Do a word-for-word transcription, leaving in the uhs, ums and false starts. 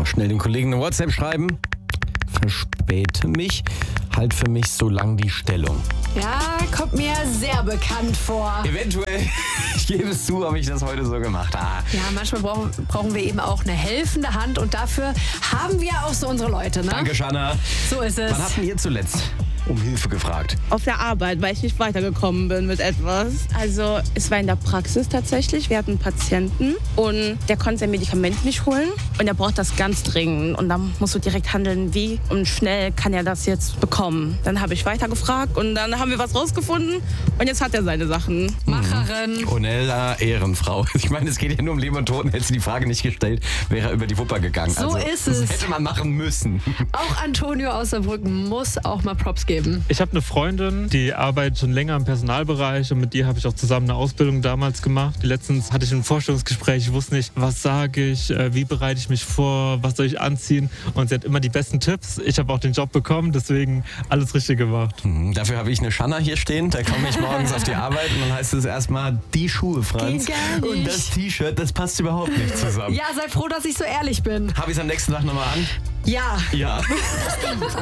schnell den Kollegen eine WhatsApp schreiben. Verspäte mich, halt für mich so lang die Stellung. Ja, kommt mir sehr bekannt vor. Eventuell, ich gebe es zu, habe ich das heute so gemacht. Ah. Ja, manchmal brauchen, brauchen wir eben auch eine helfende Hand und dafür haben wir auch so unsere Leute, ne? Danke, Shanna. So ist es. Wann habt ihr zuletzt um Hilfe gefragt? Auf der Arbeit, weil ich nicht weitergekommen bin mit etwas. Also es war in der Praxis tatsächlich. Wir hatten einen Patienten und der konnte sein Medikament nicht holen und er braucht das ganz dringend. Und dann musst du direkt handeln, wie und schnell kann er das jetzt bekommen. Dann habe ich weitergefragt und dann haben wir was rausgefunden und jetzt hat er seine Sachen. Macherin. Onella, Ehrenfrau. Ich meine, es geht ja nur um Leben und Tod. Hätte sie die Frage nicht gestellt, wäre er über die Wupper gegangen. So also, ist das es. hätte man machen müssen. Auch Antonio aus Saarbrücken muss auch mal Props geben. Ich habe eine Freundin, die arbeitet schon länger im Personalbereich und mit ihr habe ich auch zusammen eine Ausbildung damals gemacht. Letztens hatte ich ein Vorstellungsgespräch, ich wusste nicht, was sage ich, wie bereite ich mich vor, was soll ich anziehen und sie hat immer die besten Tipps. Ich habe auch den Job bekommen, deswegen alles richtig gemacht. Mhm, dafür habe ich eine Shanna hier stehen, da komme ich morgens auf die Arbeit und dann heißt es erstmal die Schuhe, Franz. Geht gar nicht. Und das T-Shirt, das passt überhaupt nicht zusammen. Ja, sei froh, dass ich so ehrlich bin. Habe ich es am nächsten Tag nochmal an? Ja. Ja.